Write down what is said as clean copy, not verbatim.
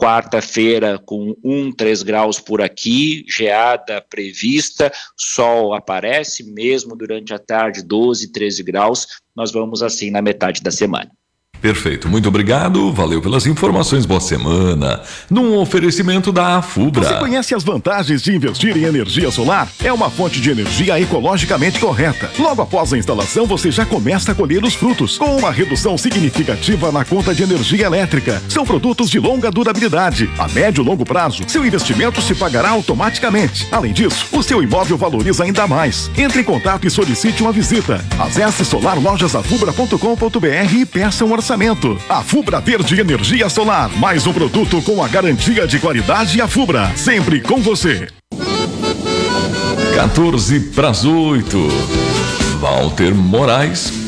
quarta-feira com 3 graus por aqui, geada prevista, sol aparece, mesmo durante a tarde 12, 13 graus, nós vamos assim na metade da semana. Perfeito, muito obrigado, valeu pelas informações, boa semana. Num oferecimento da Afubra. Você conhece as vantagens de investir em energia solar? É uma fonte de energia ecologicamente correta. Logo após a instalação, você já começa a colher os frutos, com uma redução significativa na conta de energia elétrica. São produtos de longa durabilidade. A médio e longo prazo, seu investimento se pagará automaticamente. Além disso, o seu imóvel valoriza ainda mais. Entre em contato e solicite uma visita. Acesse solarlojasafubra.com.br e peça um orçamento. A Fubra Verde Energia Solar, mais um produto com a garantia de qualidade. A Fubra, sempre com você. 7:45. Walter Moraes